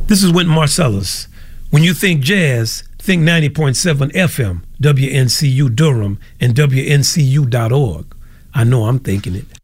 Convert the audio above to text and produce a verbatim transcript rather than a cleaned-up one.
This is Wynton Marsalis. When you think jazz, think ninety point seven F M, W N C U Durham, and W N C U dot org. I know I'm thinking it.